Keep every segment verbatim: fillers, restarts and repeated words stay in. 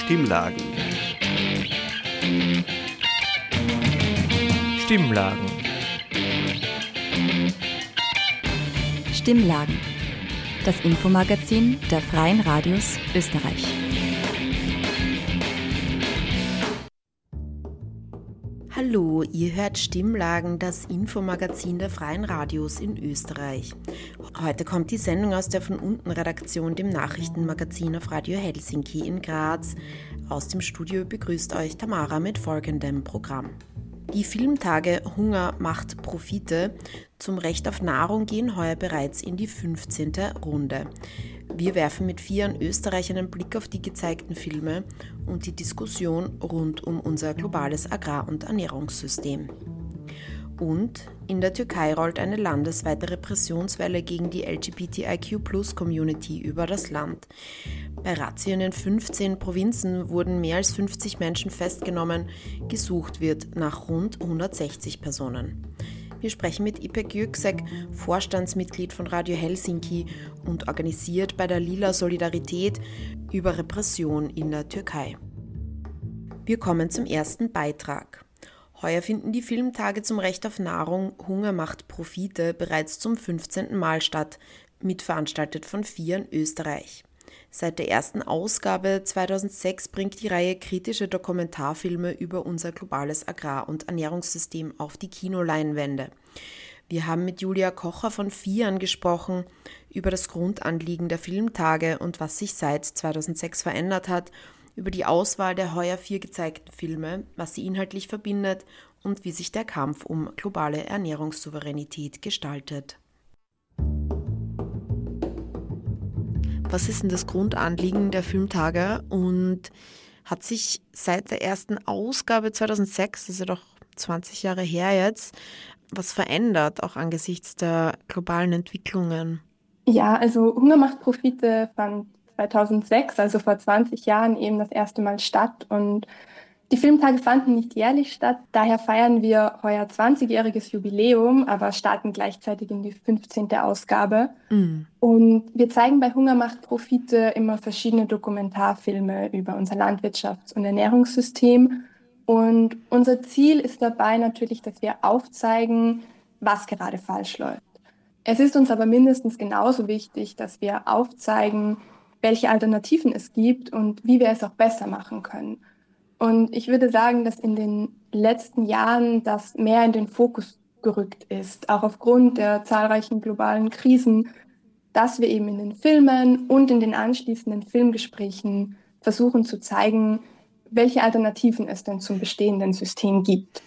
Stimmlagen. Stimmlagen. Stimmlagen. Das Infomagazin der Freien Radios Österreich. Hallo, ihr hört Stimmlagen, das Infomagazin der Freien Radios in Österreich. Heute kommt die Sendung aus der von unten Redaktion, dem Nachrichtenmagazin auf Radio Helsinki in Graz. Aus dem Studio begrüßt euch Tamara mit folgendem Programm. Die Filmtage Hunger macht Profite zum Recht auf Nahrung gehen heuer bereits in die fünfzehnte Runde. Wir werfen mit vier in Österreich einen Blick auf die gezeigten Filme und die Diskussion rund um unser globales Agrar- und Ernährungssystem. Und in der Türkei rollt eine landesweite Repressionswelle gegen die L G B T I Q Plus Community über das Land. Bei Razzien in fünfzehn Provinzen wurden mehr als fünfzig Menschen festgenommen. Gesucht wird nach rund hundertsechzig Personen. Wir sprechen mit İpek Yüksek, Vorstandsmitglied von Radio Helsinki und organisiert bei der Lila Solidarität, über Repression in der Türkei. Wir kommen zum ersten Beitrag. Heuer finden die Filmtage zum Recht auf Nahrung, Hunger macht Profite bereits zum fünfzehnten Mal statt, mitveranstaltet von vier in Österreich. Seit der ersten Ausgabe zweitausendsechs bringt die Reihe kritische Dokumentarfilme über unser globales Agrar- und Ernährungssystem auf die Kinoleinwände. Wir haben mit Julia Kocher von FIAN gesprochen über das Grundanliegen der Filmtage und was sich seit zweitausendsechs verändert hat, über die Auswahl der heuer vier gezeigten Filme, was sie inhaltlich verbindet und wie sich der Kampf um globale Ernährungssouveränität gestaltet. Was ist denn das Grundanliegen der Filmtage und hat sich seit der ersten Ausgabe zweitausendsechs, das ist ja doch zwanzig Jahre her jetzt, was verändert, auch angesichts der globalen Entwicklungen? Ja, also Hunger macht Profite fand zweitausendsechs, also vor zwanzig Jahren, eben das erste Mal statt. Und die Filmtage fanden nicht jährlich statt, daher feiern wir heuer zwanzigjähriges Jubiläum, aber starten gleichzeitig in die fünfzehnte Ausgabe. Mm. Und wir zeigen bei Hunger macht Profite immer verschiedene Dokumentarfilme über unser Landwirtschafts- und Ernährungssystem. Und unser Ziel ist dabei natürlich, dass wir aufzeigen, was gerade falsch läuft. Es ist uns aber mindestens genauso wichtig, dass wir aufzeigen, welche Alternativen es gibt und wie wir es auch besser machen können. Und ich würde sagen, dass in den letzten Jahren das mehr in den Fokus gerückt ist, auch aufgrund der zahlreichen globalen Krisen, dass wir eben in den Filmen und in den anschließenden Filmgesprächen versuchen zu zeigen, welche Alternativen es denn zum bestehenden System gibt.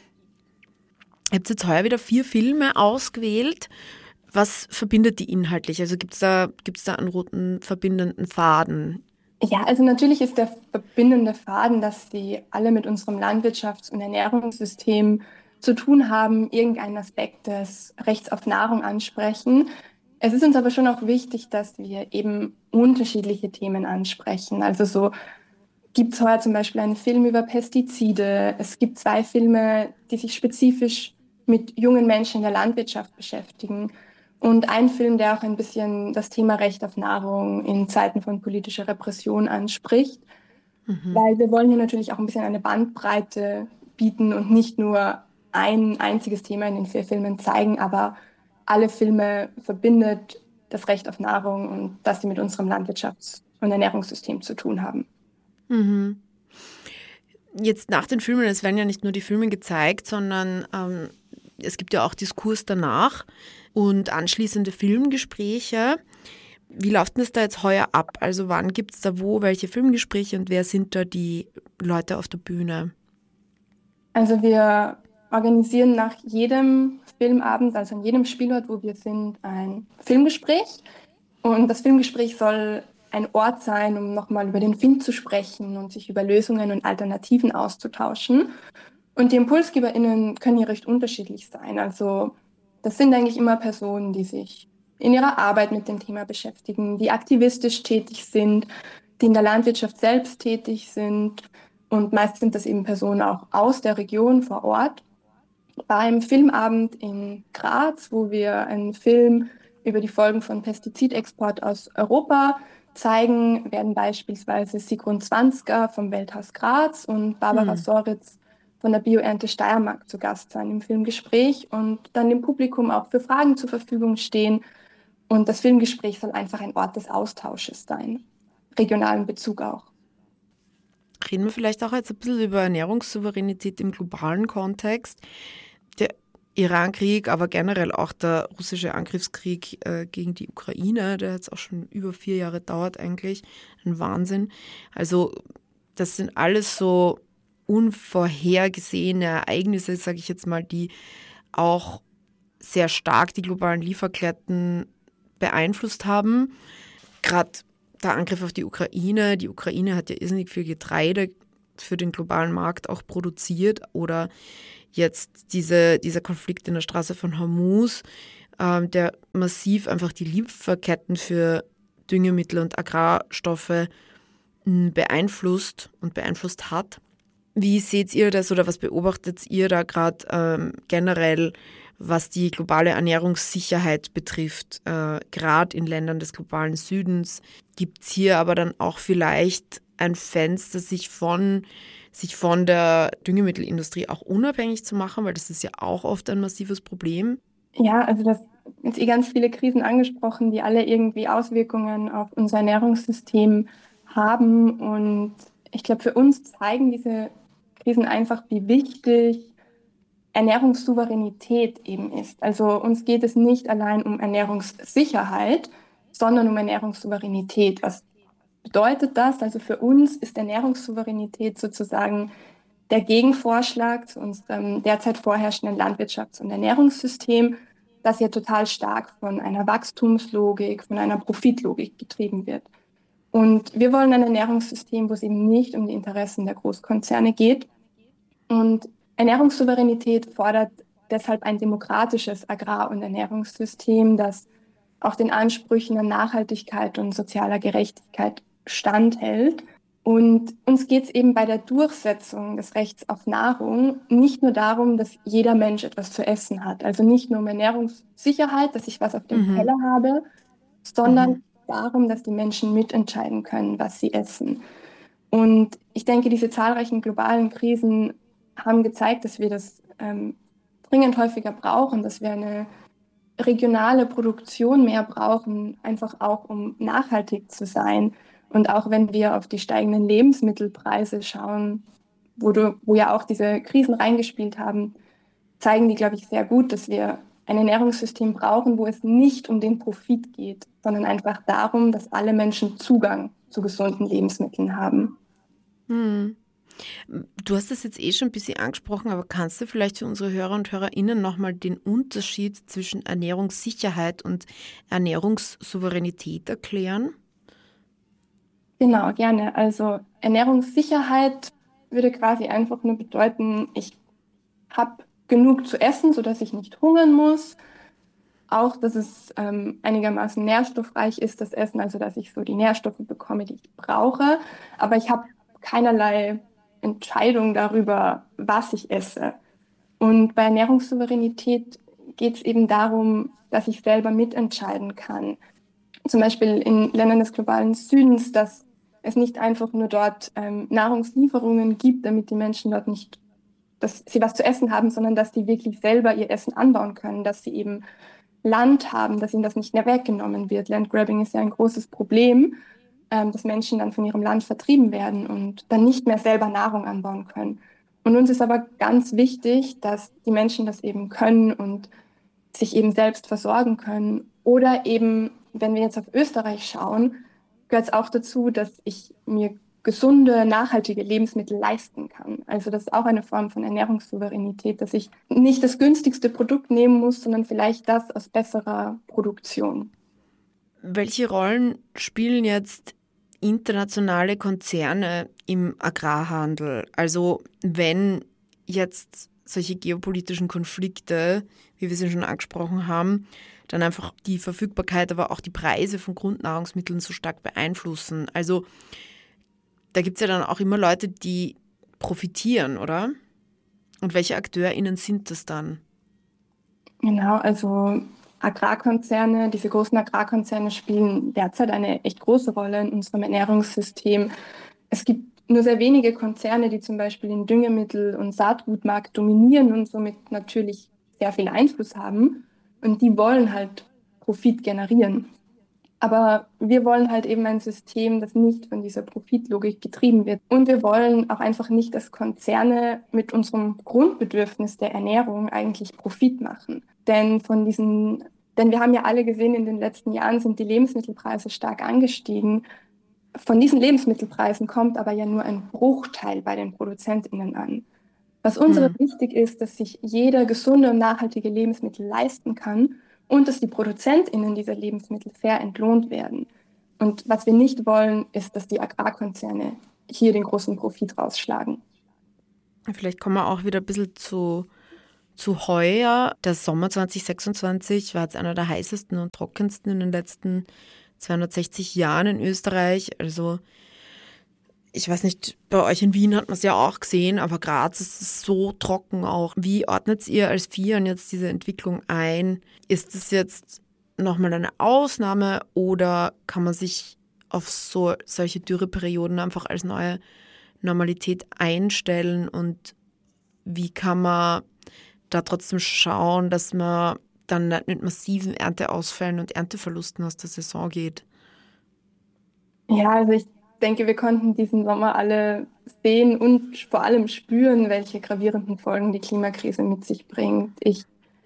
Ihr habt jetzt heuer wieder vier Filme ausgewählt. Was verbindet die inhaltlich? Also gibt es da, gibt's da einen roten verbindenden Faden? Ja, also natürlich ist der verbindende Faden, dass sie alle mit unserem Landwirtschafts- und Ernährungssystem zu tun haben, irgendeinen Aspekt des Rechts auf Nahrung ansprechen. Es ist uns aber schon auch wichtig, dass wir eben unterschiedliche Themen ansprechen. Also so gibt es heuer zum Beispiel einen Film über Pestizide. Es gibt zwei Filme, die sich spezifisch mit jungen Menschen in der Landwirtschaft beschäftigen. Und ein Film, der auch ein bisschen das Thema Recht auf Nahrung in Zeiten von politischer Repression anspricht. Mhm. Weil wir wollen hier natürlich auch ein bisschen eine Bandbreite bieten und nicht nur ein einziges Thema in den vier Filmen zeigen, aber alle Filme verbindet das Recht auf Nahrung und dass sie mit unserem Landwirtschafts- und Ernährungssystem zu tun haben. Mhm. Jetzt nach den Filmen, es werden ja nicht nur die Filme gezeigt, sondern ähm, es gibt ja auch Diskurs danach und anschließende Filmgespräche. Wie läuft denn das da jetzt heuer ab? Also wann gibt es da wo, welche Filmgespräche und wer sind da die Leute auf der Bühne? Also wir organisieren nach jedem Filmabend, also an jedem Spielort, wo wir sind, ein Filmgespräch. Und das Filmgespräch soll ein Ort sein, um nochmal über den Film zu sprechen und sich über Lösungen und Alternativen auszutauschen. Und die ImpulsgeberInnen können hier recht unterschiedlich sein. Also das sind eigentlich immer Personen, die sich in ihrer Arbeit mit dem Thema beschäftigen, die aktivistisch tätig sind, die in der Landwirtschaft selbst tätig sind. Und meist sind das eben Personen auch aus der Region vor Ort. Beim Filmabend in Graz, wo wir einen Film über die Folgen von Pestizidexport aus Europa zeigen, werden beispielsweise Sigrun Zwanzger vom Welthaus Graz und Barbara Hm. Soritz von der Bioernte Steiermark zu Gast sein im Filmgespräch und dann dem Publikum auch für Fragen zur Verfügung stehen. Und das Filmgespräch soll einfach ein Ort des Austausches sein, regionalen Bezug auch. Reden wir vielleicht auch jetzt ein bisschen über Ernährungssouveränität im globalen Kontext. Der Irankrieg, aber generell auch der russische Angriffskrieg äh, gegen die Ukraine, der jetzt auch schon über vier Jahre dauert eigentlich, ein Wahnsinn. Also das sind alles so unvorhergesehene Ereignisse, sage ich jetzt mal, die auch sehr stark die globalen Lieferketten beeinflusst haben. Gerade der Angriff auf die Ukraine. Die Ukraine hat ja irrsinnig viel Getreide für den globalen Markt auch produziert. Oder jetzt diese, dieser Konflikt in der Straße von Hormuz, ähm, der massiv einfach die Lieferketten für Düngemittel und Agrarstoffe m, beeinflusst und beeinflusst hat. Wie seht ihr das oder was beobachtet ihr da gerade ähm, generell, was die globale Ernährungssicherheit betrifft? Äh, gerade in Ländern des globalen Südens gibt es hier aber dann auch vielleicht ein Fenster, sich von, sich von der Düngemittelindustrie auch unabhängig zu machen, weil das ist ja auch oft ein massives Problem. Ja, also das jetzt eh ganz viele Krisen angesprochen, die alle irgendwie Auswirkungen auf unser Ernährungssystem haben. Und ich glaube, für uns zeigen diese Krisen einfach, wie wichtig Ernährungssouveränität eben ist. Also uns geht es nicht allein um Ernährungssicherheit, sondern um Ernährungssouveränität. Was bedeutet das? Also für uns ist Ernährungssouveränität sozusagen der Gegenvorschlag zu unserem derzeit vorherrschenden Landwirtschafts- und Ernährungssystem, das ja total stark von einer Wachstumslogik, von einer Profitlogik getrieben wird. Und wir wollen ein Ernährungssystem, wo es eben nicht um die Interessen der Großkonzerne geht. Und Ernährungssouveränität fordert deshalb ein demokratisches Agrar- und Ernährungssystem, das auch den Ansprüchen an Nachhaltigkeit und sozialer Gerechtigkeit standhält. Und uns geht es eben bei der Durchsetzung des Rechts auf Nahrung nicht nur darum, dass jeder Mensch etwas zu essen hat. Also nicht nur um Ernährungssicherheit, dass ich was auf dem Mhm. Teller habe, sondern Mhm. darum, dass die Menschen mitentscheiden können, was sie essen. Und ich denke, diese zahlreichen globalen Krisen haben gezeigt, dass wir das ähm, dringend häufiger brauchen, dass wir eine regionale Produktion mehr brauchen, einfach auch um nachhaltig zu sein. Und auch wenn wir auf die steigenden Lebensmittelpreise schauen, wo, du, wo ja auch diese Krisen reingespielt haben, zeigen die, glaube ich, sehr gut, dass wir ein Ernährungssystem brauchen, wo es nicht um den Profit geht, sondern einfach darum, dass alle Menschen Zugang zu gesunden Lebensmitteln haben. Hm. Du hast das jetzt eh schon ein bisschen angesprochen, aber kannst du vielleicht für unsere Hörer und HörerInnen nochmal den Unterschied zwischen Ernährungssicherheit und Ernährungssouveränität erklären? Genau, gerne. Also Ernährungssicherheit würde quasi einfach nur bedeuten, ich habe genug zu essen, sodass ich nicht hungern muss. Auch, dass es ähm, einigermaßen nährstoffreich ist, das Essen, also dass ich so die Nährstoffe bekomme, die ich brauche. Aber ich habe keinerlei Entscheidung darüber, was ich esse. Und bei Ernährungssouveränität geht es eben darum, dass ich selber mitentscheiden kann. Zum Beispiel in Ländern des globalen Südens, dass es nicht einfach nur dort ähm, Nahrungslieferungen gibt, damit die Menschen dort nicht, dass sie was zu essen haben, sondern dass die wirklich selber ihr Essen anbauen können, dass sie eben Land haben, dass ihnen das nicht mehr weggenommen wird. Landgrabbing ist ja ein großes Problem, ähm, dass Menschen dann von ihrem Land vertrieben werden und dann nicht mehr selber Nahrung anbauen können. Und uns ist aber ganz wichtig, dass die Menschen das eben können und sich eben selbst versorgen können. Oder eben, wenn wir jetzt auf Österreich schauen, gehört es auch dazu, dass ich mir gesunde, nachhaltige Lebensmittel leisten kann. Also das ist auch eine Form von Ernährungssouveränität, dass ich nicht das günstigste Produkt nehmen muss, sondern vielleicht das aus besserer Produktion. Welche Rollen spielen jetzt internationale Konzerne im Agrarhandel? Also wenn jetzt solche geopolitischen Konflikte, wie wir sie schon angesprochen haben, dann einfach die Verfügbarkeit, aber auch die Preise von Grundnahrungsmitteln so stark beeinflussen. Also da gibt es ja dann auch immer Leute, die profitieren, oder? Und welche AkteurInnen sind das dann? Genau, also Agrarkonzerne, diese großen Agrarkonzerne spielen derzeit eine echt große Rolle in unserem Ernährungssystem. Es gibt nur sehr wenige Konzerne, die zum Beispiel den Düngemittel- und Saatgutmarkt dominieren und somit natürlich sehr viel Einfluss haben. Und die wollen halt Profit generieren. Aber wir wollen halt eben ein System, das nicht von dieser Profitlogik getrieben wird. Und wir wollen auch einfach nicht, dass Konzerne mit unserem Grundbedürfnis der Ernährung eigentlich Profit machen. Denn von diesen, denn wir haben ja alle gesehen, in den letzten Jahren sind die Lebensmittelpreise stark angestiegen. Von diesen Lebensmittelpreisen kommt aber ja nur ein Bruchteil bei den ProduzentInnen an. Was uns aber wichtig ist, dass sich jeder gesunde und nachhaltige Lebensmittel leisten kann und dass die ProduzentInnen dieser Lebensmittel fair entlohnt werden. Und was wir nicht wollen, ist, dass die Agrarkonzerne hier den großen Profit rausschlagen. Vielleicht kommen wir auch wieder ein bisschen zu, zu heuer. Der Sommer zwanzig sechsundzwanzig war jetzt einer der heißesten und trockensten in den letzten zweihundertsechzig Jahren in Österreich. Also ich weiß nicht, bei euch in Wien hat man es ja auch gesehen, aber Graz ist es so trocken auch. Wie ordnet ihr als Vieren jetzt diese Entwicklung ein? Ist es jetzt nochmal eine Ausnahme oder kann man sich auf so solche Dürreperioden einfach als neue Normalität einstellen? Und wie kann man da trotzdem schauen, dass man dann nicht mit massiven Ernteausfällen und Ernteverlusten aus der Saison geht? Ja, also ich Ich denke, wir konnten diesen Sommer alle sehen und vor allem spüren, welche gravierenden Folgen die Klimakrise mit sich bringt. Ich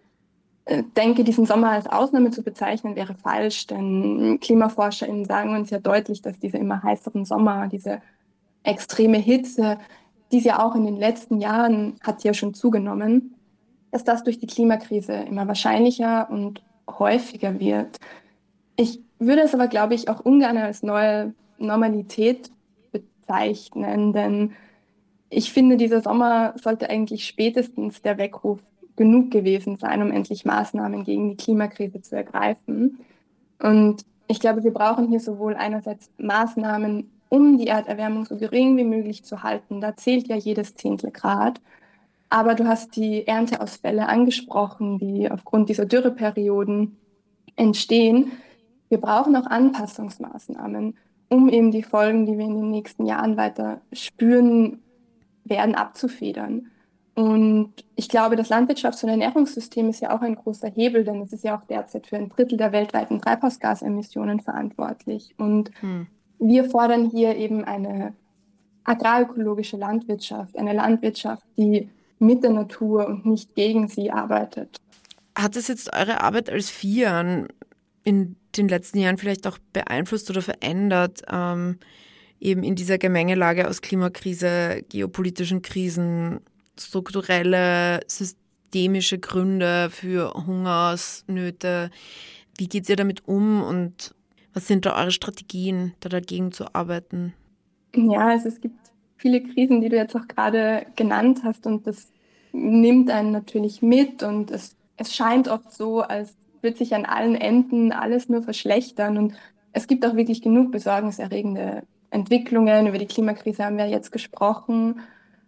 denke, diesen Sommer als Ausnahme zu bezeichnen, wäre falsch, denn KlimaforscherInnen sagen uns ja deutlich, dass diese immer heißeren Sommer, diese extreme Hitze, die es ja auch in den letzten Jahren hat ja schon zugenommen, dass das durch die Klimakrise immer wahrscheinlicher und häufiger wird. Ich würde es aber, glaube ich, auch ungern als neue Normalität bezeichnen, denn ich finde, dieser Sommer sollte eigentlich spätestens der Weckruf genug gewesen sein, um endlich Maßnahmen gegen die Klimakrise zu ergreifen. Und ich glaube, wir brauchen hier sowohl einerseits Maßnahmen, um die Erderwärmung so gering wie möglich zu halten. Da zählt ja jedes Zehntel Grad. Aber du hast die Ernteausfälle angesprochen, die aufgrund dieser Dürreperioden entstehen. Wir brauchen auch Anpassungsmaßnahmen, um eben die Folgen, die wir in den nächsten Jahren weiter spüren werden, abzufedern. Und ich glaube, das Landwirtschafts- und Ernährungssystem ist ja auch ein großer Hebel, denn es ist ja auch derzeit für ein Drittel der weltweiten Treibhausgasemissionen verantwortlich. Und hm. wir fordern hier eben eine agrarökologische Landwirtschaft, eine Landwirtschaft, die mit der Natur und nicht gegen sie arbeitet. Hat es jetzt eure Arbeit als Vieren in den letzten Jahren vielleicht auch beeinflusst oder verändert, ähm, eben in dieser Gemengelage aus Klimakrise, geopolitischen Krisen, strukturelle, systemische Gründe für Hungersnöte? Wie geht ihr damit um und was sind da eure Strategien, da dagegen zu arbeiten? Ja, also es gibt viele Krisen, die du jetzt auch gerade genannt hast, und das nimmt einen natürlich mit und es, es scheint oft so, als wird sich an allen Enden alles nur verschlechtern, und es gibt auch wirklich genug besorgniserregende Entwicklungen. Über die Klimakrise haben wir jetzt gesprochen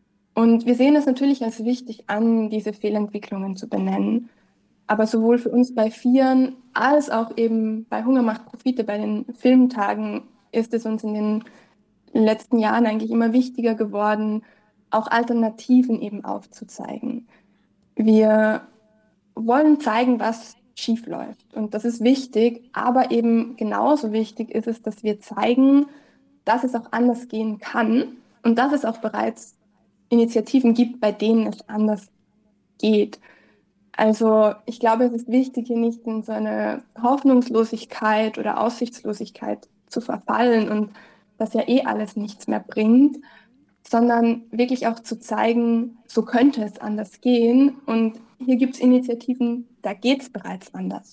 und wir sehen es natürlich als wichtig an, diese Fehlentwicklungen zu benennen. Aber sowohl für uns bei Vieren als auch eben bei Hunger macht Profite, bei den Filmtagen, ist es uns in den letzten Jahren eigentlich immer wichtiger geworden, auch Alternativen eben aufzuzeigen. Wir wollen zeigen, was schief läuft. Und das ist wichtig, aber eben genauso wichtig ist es, dass wir zeigen, dass es auch anders gehen kann und dass es auch bereits Initiativen gibt, bei denen es anders geht. Also ich glaube, es ist wichtig, hier nicht in so eine Hoffnungslosigkeit oder Aussichtslosigkeit zu verfallen und dass ja eh alles nichts mehr bringt, sondern wirklich auch zu zeigen, so könnte es anders gehen. Und hier gibt es Initiativen, da geht es bereits anders.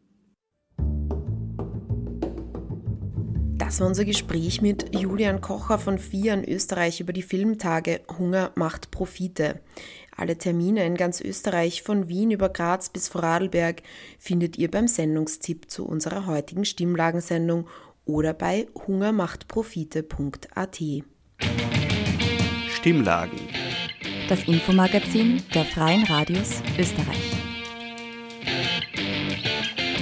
Das war unser Gespräch mit Julian Kocher von Vieren Österreich über die Filmtage Hunger macht Profite. Alle Termine in ganz Österreich, von Wien über Graz bis Vorarlberg, findet ihr beim Sendungstipp zu unserer heutigen Stimmlagensendung oder bei hungermachtprofite punkt a t. Stimmlagen. Das Infomagazin der Freien Radios Österreich.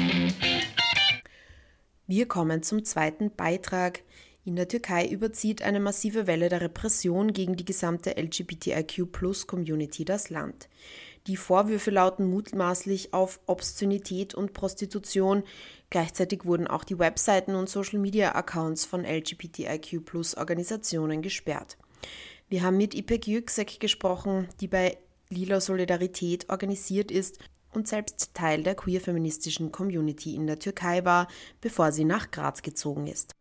Wir kommen zum zweiten Beitrag. In der Türkei überzieht eine massive Welle der Repression gegen die gesamte L G B T I Q Plus Community das Land. Die Vorwürfe lauten mutmaßlich auf Obszönität und Prostitution. Gleichzeitig wurden auch die Webseiten und Social-Media-Accounts von L G B T I Q Plus Organisationen gesperrt. Wir haben mit İpek Yüksek gesprochen, die bei Lila Solidarität organisiert ist und selbst Teil der queer-feministischen Community in der Türkei war, bevor sie nach Graz gezogen ist.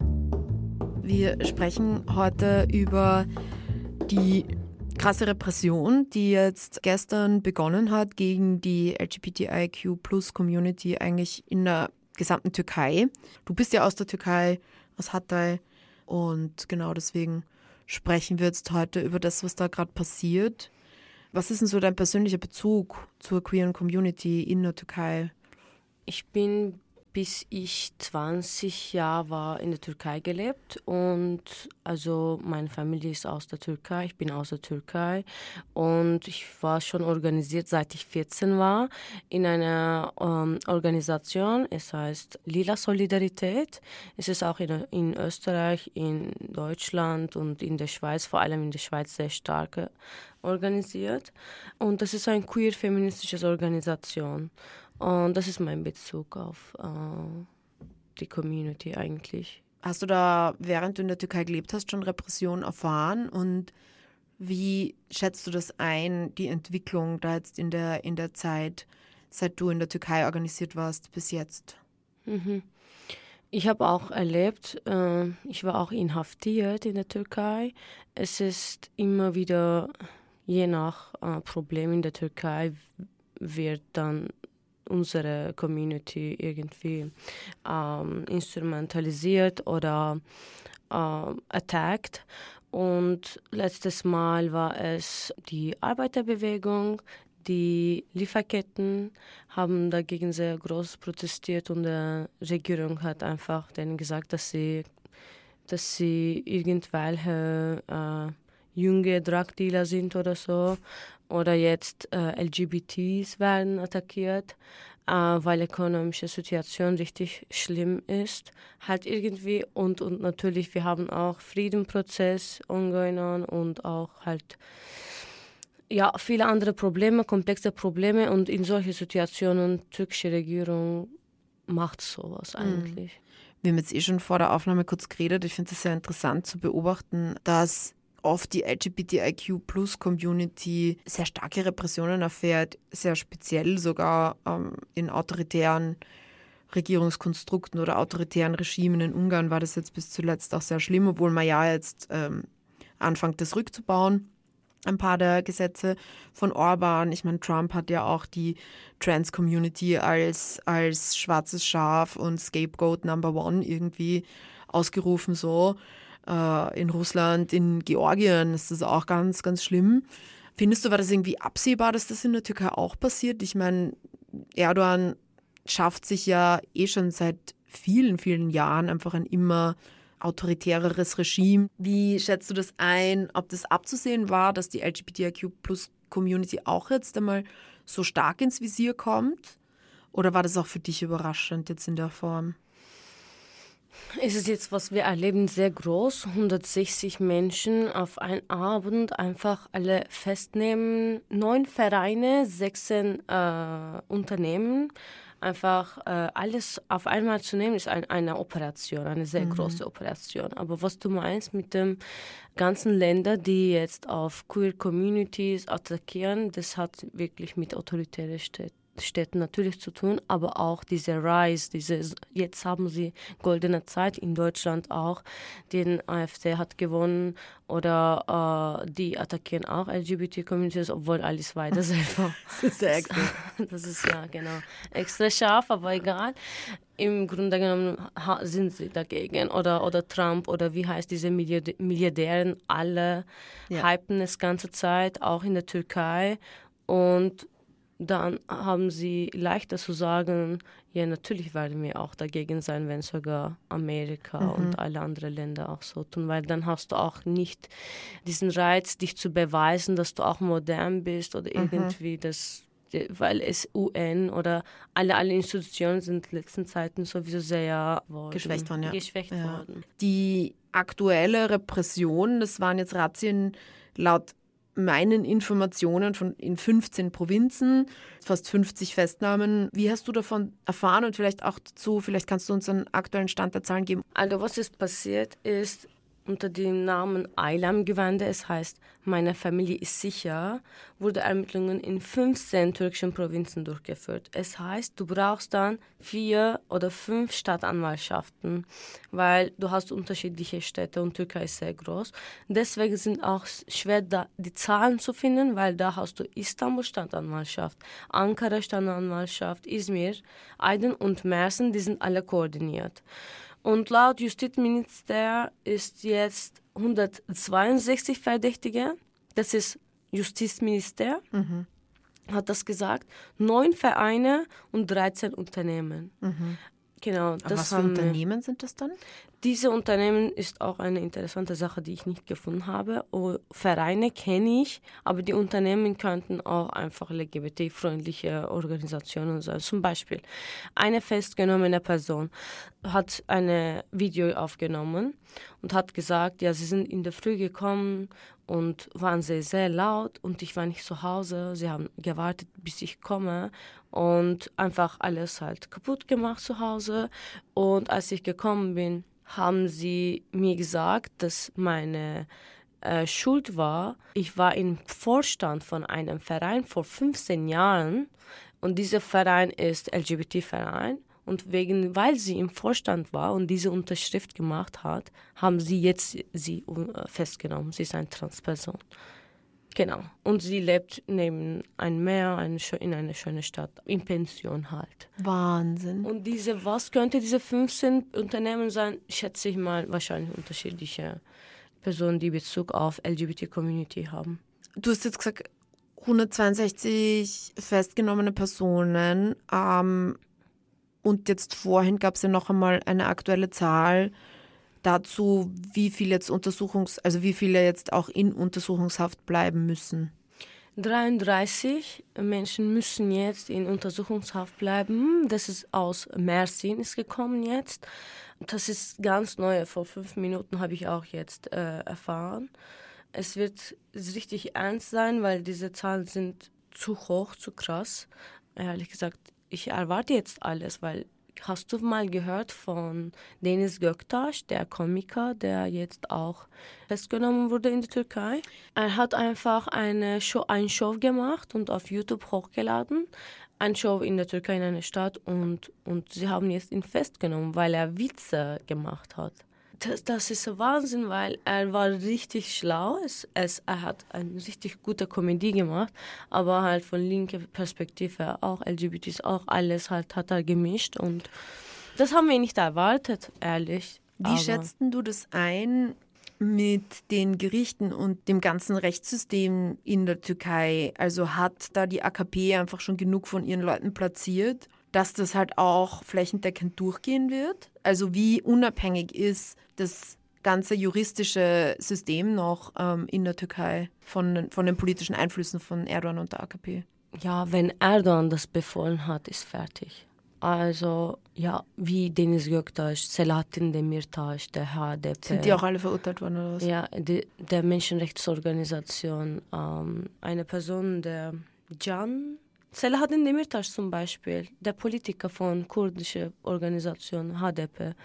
Wir sprechen heute über die krasse Repression, die jetzt gestern begonnen hat gegen die L G B T I Q Plus Community eigentlich in der gesamten Türkei. Du bist ja aus der Türkei, aus Hatay, und genau deswegen sprechen wir jetzt heute über das, was da gerade passiert. Was ist denn so dein persönlicher Bezug zur queeren Community in der Türkei? Ich bin, bis ich zwanzig Jahre war, in der Türkei gelebt, und also meine Familie ist aus der Türkei, ich bin aus der Türkei, und ich war schon organisiert, seit ich vierzehn war, in einer ähm, Organisation, es heißt Lila Solidarität. Es ist auch in, in Österreich, in Deutschland und in der Schweiz, vor allem in der Schweiz, sehr stark organisiert, und das ist eine queer-feministische Organisation. Und das ist mein Bezug auf äh, die Community eigentlich. Hast du da, während du in der Türkei gelebt hast, schon Repression erfahren? Und wie schätzt du das ein, die Entwicklung da jetzt in der, in der Zeit, seit du in der Türkei organisiert warst, bis jetzt? Mhm. Ich habe auch erlebt, äh, ich war auch inhaftiert in der Türkei. Es ist immer wieder, je nach äh, Problem in der Türkei, wird dann unsere Community irgendwie ähm, instrumentalisiert oder ähm, attackt. Und letztes Mal war es die Arbeiterbewegung, die Lieferketten haben dagegen sehr groß protestiert, und die Regierung hat einfach denen gesagt, dass sie, dass sie irgendwelche äh, junge Drugdealer sind oder so. Oder jetzt äh, L G B Ts werden attackiert, äh, weil die ökonomische Situation richtig schlimm ist. Halt irgendwie. Und, und natürlich, wir haben auch Friedensprozess ongoing und auch halt ja, viele andere Probleme, komplexe Probleme. Und in solchen Situationen, die türkische Regierung macht sowas eigentlich. Wir haben jetzt eh schon vor der Aufnahme kurz geredet. Ich finde es sehr interessant zu beobachten, dass oft die L G B T I Q Plus Community sehr starke Repressionen erfährt, sehr speziell sogar ähm, in autoritären Regierungskonstrukten oder autoritären Regimen. In Ungarn war das jetzt bis zuletzt auch sehr schlimm, obwohl man ja jetzt ähm, anfängt, das rückzubauen, ein paar der Gesetze von Orban. Ich meine, Trump hat ja auch die Trans-Community als, als schwarzes Schaf und Scapegoat Number One irgendwie ausgerufen, so. In Russland, in Georgien ist das auch ganz, ganz schlimm. Findest du, war das irgendwie absehbar, dass das in der Türkei auch passiert? Ich meine, Erdogan schafft sich ja eh schon seit vielen, vielen Jahren einfach ein immer autoritäreres Regime. Wie schätzt du das ein, ob das abzusehen war, dass die L G B T I Q Plus Community auch jetzt einmal so stark ins Visier kommt? Oder war das auch für dich überraschend jetzt in der Form? Es ist jetzt, was wir erleben, sehr groß. hundertsechzig Menschen auf einen Abend einfach alle festnehmen. Neun Vereine, sechzehn äh, Unternehmen. Einfach äh, alles auf einmal zu nehmen, ist ein, eine Operation, eine sehr mhm. große Operation. Aber was du meinst mit den ganzen Ländern, die jetzt auf Queer Communities attackieren, das hat wirklich mit autoritären Städten Städten natürlich zu tun, aber auch diese Rise, diese, jetzt haben sie goldene Zeit in Deutschland auch, den AfD hat gewonnen, oder äh, die attackieren auch L G B T-Communities, obwohl alles weiter selber. Das ist sehr extra. Das ist ja genau extra scharf, aber egal. Im Grunde genommen sind sie dagegen, oder, oder Trump, oder wie heißt diese Milliardären, alle ja. hypen es ganze Zeit, auch in der Türkei, und dann haben sie leichter zu sagen, ja, natürlich werden wir auch dagegen sein, wenn sogar Amerika mhm. und alle anderen Länder auch so tun, weil dann hast du auch nicht diesen Reiz, dich zu beweisen, dass du auch modern bist oder mhm. irgendwie das weil es U N oder alle, alle Institutionen sind in den letzten Zeiten sowieso sehr worden, geschwächt worden. Ja. Geschwächt ja. worden. Die aktuelle Repression, das waren jetzt Razzien laut meinen Informationen von in fünfzehn Provinzen, fast fünfzig Festnahmen. Wie hast du davon erfahren und vielleicht auch dazu, vielleicht kannst du uns einen aktuellen Stand der Zahlen geben? Also was ist passiert ist, unter dem Namen Aylam-Gewande, es heißt, meine Familie ist sicher, wurde Ermittlungen in fünfzehn türkischen Provinzen durchgeführt. Es heißt, du brauchst dann vier oder fünf Stadtanwaltschaften, weil du hast unterschiedliche Städte und Türkei ist sehr groß. Deswegen sind auch schwer da, die Zahlen zu finden, weil da hast du Istanbul Stadtanwaltschaft, Ankara Stadtanwaltschaft, Izmir, Aydın und Mersin, die sind alle koordiniert. Und laut Justizminister ist jetzt hundertzweiundsechzig Verdächtige, das ist Justizminister, mhm. hat das gesagt, neun Vereine und dreizehn Unternehmen. Mhm. Genau, das was für Unternehmen sind das dann? Diese Unternehmen ist auch eine interessante Sache, die ich nicht gefunden habe. Oh, Vereine kenne ich, aber die Unternehmen könnten auch einfach L G B T-freundliche Organisationen sein. Zum Beispiel eine festgenommene Person hat ein Video aufgenommen und hat gesagt, ja, sie sind in der Früh gekommen und waren sehr, sehr laut und ich war nicht zu Hause. Sie haben gewartet, bis ich komme und einfach alles halt kaputt gemacht zu Hause. Und als ich gekommen bin, haben sie mir gesagt, dass meine äh, Schuld war. Ich war im Vorstand von einem Verein vor fünfzehn Jahren und dieser Verein ist L G B T-Verein. Und wegen, weil sie im Vorstand war und diese Unterschrift gemacht hat, haben sie jetzt sie festgenommen. Sie ist eine Transperson. Genau. Und sie lebt neben einem Meer eine, in einer schönen Stadt, in Pension halt. Wahnsinn. Und diese, was könnte diese fünfzehn Unternehmen sein? Schätze ich mal, wahrscheinlich unterschiedliche Personen, die Bezug auf L G B T-Community haben. Du hast jetzt gesagt, hundertzweiundsechzig festgenommene Personen. Ähm, und jetzt vorhin gab es ja noch einmal eine aktuelle Zahl dazu, wie viele jetzt Untersuchungs, also wie viele jetzt auch in Untersuchungshaft bleiben müssen. dreiunddreißig Menschen müssen jetzt in Untersuchungshaft bleiben. Das ist aus Mersin ist gekommen jetzt. Das ist ganz neu. Vor fünf Minuten habe ich auch jetzt äh, erfahren. Es wird richtig ernst sein, weil diese Zahlen sind zu hoch, zu krass. Ehrlich gesagt, ich erwarte jetzt alles, weil hast du mal gehört von Deniz Göktaş, der Komiker, der jetzt auch festgenommen wurde in der Türkei? Er hat einfach eine Show, eine Show gemacht und auf YouTube hochgeladen. Eine Show in der Türkei in einer Stadt und, und sie haben jetzt ihn festgenommen, weil er Witze gemacht hat. Das, das ist Wahnsinn, weil er war richtig schlau. Es, es, er hat eine richtig gute Komödie gemacht, aber halt von linker Perspektive auch L G B Ts, auch alles halt hat er gemischt und das haben wir nicht erwartet, ehrlich. Wie aber schätzt du das ein mit den Gerichten und dem ganzen Rechtssystem in der Türkei? Also hat da die A K P einfach schon genug von ihren Leuten platziert, dass das halt auch flächendeckend durchgehen wird? Also wie unabhängig ist das ganze juristische System noch ähm, in der Türkei von, von den politischen Einflüssen von Erdogan und der A K P? Ja, wenn Erdogan das befohlen hat, ist fertig. Also ja, wie Deniz Göktaş, Selahattin Demirtaş, der H D P. Sind die auch alle verurteilt worden oder was? Ja, die, der Menschenrechtsorganisation, ähm, eine Person, der Can Selahattin Demirtaş zum Beispiel, der Politiker von kurdischer Organisation H D P,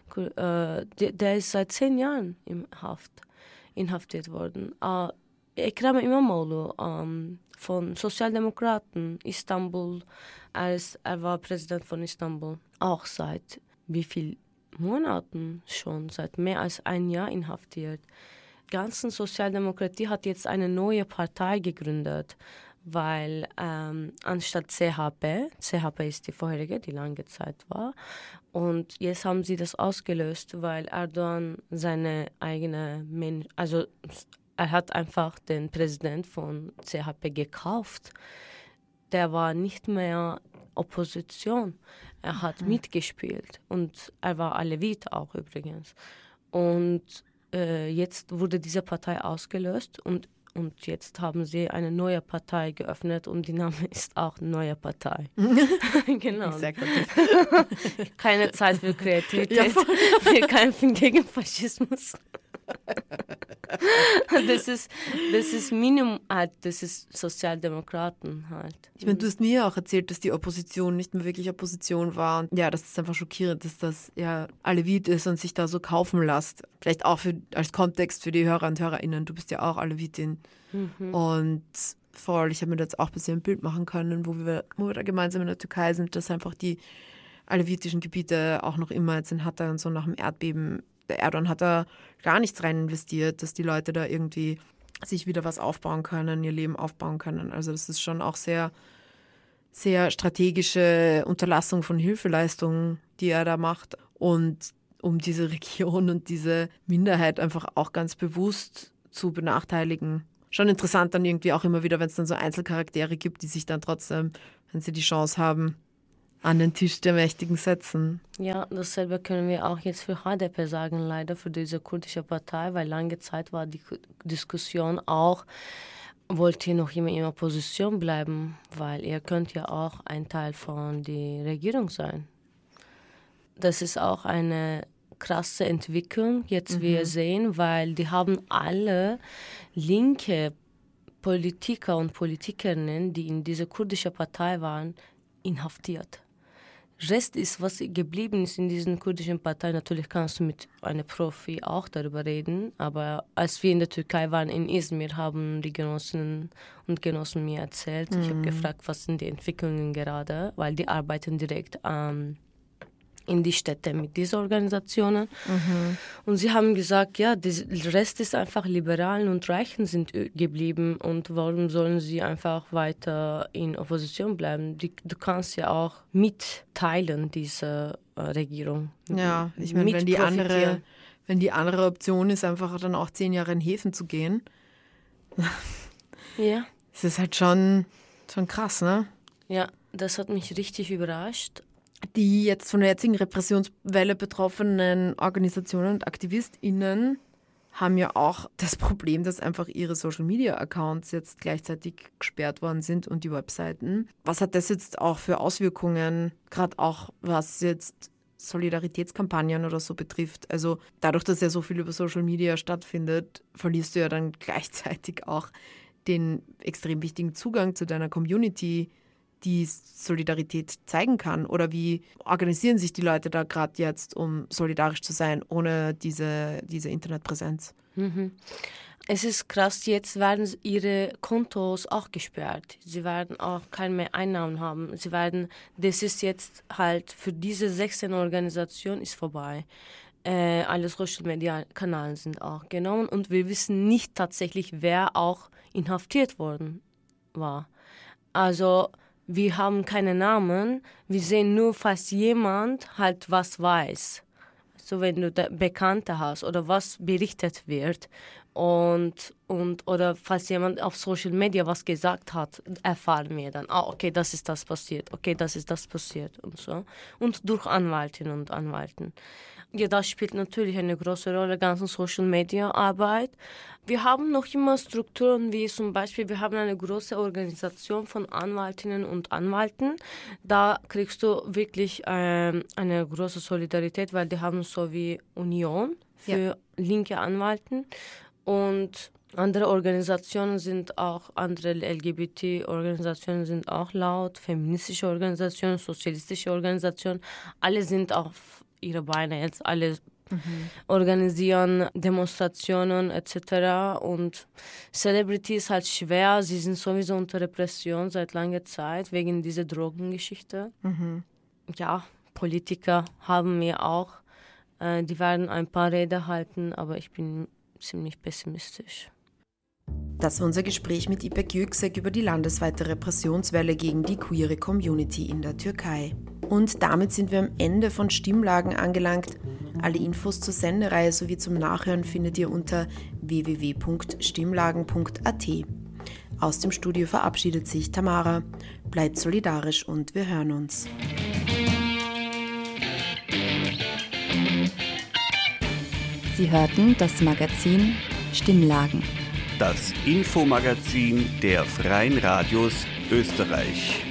äh, der, der ist seit zehn Jahren in Haft, inhaftiert worden. Äh, Ekrem İmamoğlu ähm, von Sozialdemokraten, Istanbul, er, ist, er war Präsident von Istanbul, auch seit wie viel Monaten schon, seit mehr als ein Jahr inhaftiert. Die ganze Sozialdemokratie hat jetzt eine neue Partei gegründet, weil ähm, anstatt C H P, C H P ist die vorherige, die lange Zeit war, und jetzt haben sie das ausgelöst, weil Erdogan seine eigene, Men- also er hat einfach den Präsident von C H P gekauft. Der war nicht mehr Opposition, er hat mhm. mitgespielt und er war Alevit auch übrigens. Und äh, jetzt wurde diese Partei ausgelöst und und jetzt haben sie eine neue Partei geöffnet und die Name ist auch Neue Partei. Genau. Sehr gut. Keine Zeit für Kreativität. Ja, wir kämpfen gegen Faschismus. Das ist, das ist Minimum halt, das ist Sozialdemokraten halt. Ich meine, du hast mir auch erzählt, dass die Opposition nicht mehr wirklich Opposition war. Und ja, das ist einfach schockierend, dass das ja Alevit ist und sich da so kaufen lässt. Vielleicht auch für, als Kontext für die Hörer und HörerInnen. Du bist ja auch Alevitin. Mhm. Und voll, ich habe mir da jetzt auch ein bisschen ein Bild machen können, wo wir, wo wir da gemeinsam in der Türkei sind, dass einfach die alevitischen Gebiete auch noch immer jetzt in Hatay und so nach dem Erdbeben, der Erdogan hat da gar nichts rein investiert, dass die Leute da irgendwie sich wieder was aufbauen können, ihr Leben aufbauen können. Also das ist schon auch sehr, sehr strategische Unterlassung von Hilfeleistungen, die er da macht. Und um diese Region und diese Minderheit einfach auch ganz bewusst zu benachteiligen. Schon interessant dann irgendwie auch immer wieder, wenn es dann so Einzelcharaktere gibt, die sich dann trotzdem, wenn sie die Chance haben, an den Tisch der Mächtigen setzen. Ja, dasselbe können wir auch jetzt für H D P sagen, leider für diese kurdische Partei, weil lange Zeit war die Diskussion auch, wollt ihr noch immer in Opposition bleiben, weil ihr könnt ja auch ein Teil von der Regierung sein. Das ist auch eine krasse Entwicklung, jetzt mhm. wir sehen, weil die haben alle linke Politiker und Politikerinnen, die in dieser kurdischen Partei waren, inhaftiert. Rest ist, was geblieben ist in diesen kurdischen Parteien. Natürlich kannst du mit einem Profi auch darüber reden, aber als wir in der Türkei waren, in Izmir, haben die Genossinnen und Genossen mir erzählt. Mhm. Ich habe gefragt, was sind die Entwicklungen gerade, weil die arbeiten direkt ähm, in die Städte mit diesen Organisationen. Mhm. Und sie haben gesagt, ja, der Rest ist einfach Liberalen und Reichen sind geblieben und warum sollen sie einfach weiter in Opposition bleiben? Die, du kannst ja auch mitteilen, diese äh, Regierung. Ja, ich meine, wenn die andere, wenn die andere Option ist, einfach dann auch zehn Jahre in Häfen zu gehen, ja. Das ist halt schon, schon krass, ne? Ja, das hat mich richtig überrascht. Die jetzt von der jetzigen Repressionswelle betroffenen Organisationen und AktivistInnen haben ja auch das Problem, dass einfach ihre Social-Media-Accounts jetzt gleichzeitig gesperrt worden sind und die Webseiten. Was hat das jetzt auch für Auswirkungen, gerade auch was jetzt Solidaritätskampagnen oder so betrifft? Also dadurch, dass ja so viel über Social-Media stattfindet, verlierst du ja dann gleichzeitig auch den extrem wichtigen Zugang zu deiner Community, die Solidarität zeigen kann? Oder wie organisieren sich die Leute da gerade jetzt, um solidarisch zu sein, ohne diese, diese Internetpräsenz? Mhm. Es ist krass, jetzt werden ihre Kontos auch gesperrt. Sie werden auch keine mehr Einnahmen haben. Sie werden, das ist jetzt halt für diese sechzehn Organisationen ist vorbei. Äh, alle Social-Media-Kanäle sind auch genommen und wir wissen nicht tatsächlich, wer auch inhaftiert worden war. Also wir haben keine Namen, wir sehen nur, falls jemand halt was weiß. So, wenn du Bekannte hast oder was berichtet wird und, und oder falls jemand auf Social Media was gesagt hat, erfahren wir dann, ah, okay, das ist das passiert, okay, das ist das passiert und so. Und durch Anwältinnen und Anwälten. Ja, das spielt natürlich eine große Rolle, ganze Social-Media-Arbeit. Wir haben noch immer Strukturen wie zum Beispiel, wir haben eine große Organisation von Anwältinnen und Anwälten. Da kriegst du wirklich äh, eine große Solidarität, weil die haben so wie Union für ja. linke Anwälten. Und andere Organisationen sind auch, andere L G B T-Organisationen sind auch laut, feministische Organisationen, sozialistische Organisationen, alle sind auf ihre Beine jetzt, alle mhm. organisieren Demonstrationen et cetera. Und Celebrity ist halt schwer, sie sind sowieso unter Repression seit langer Zeit wegen dieser Drogengeschichte. Mhm. Ja, Politiker haben wir auch, äh, die werden ein paar Reden halten, aber ich bin ziemlich pessimistisch. Das war unser Gespräch mit İpek Yüksek über die landesweite Repressionswelle gegen die queere Community in der Türkei. Und damit sind wir am Ende von Stimmlagen angelangt. Alle Infos zur Sendereihe sowie zum Nachhören findet ihr unter w w w punkt stimmlagen punkt a t. Aus dem Studio verabschiedet sich Tamara. Bleibt solidarisch und wir hören uns. Sie hörten das Magazin Stimmlagen. das Infomagazin der Freien Radios Österreich.